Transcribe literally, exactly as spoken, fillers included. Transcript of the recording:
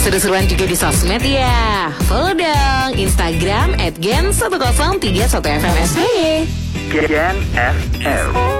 Seru-seruan juga di sosmed ya. Follow dong Instagram at gen satu nol tiga satu F M S B. Gen F M.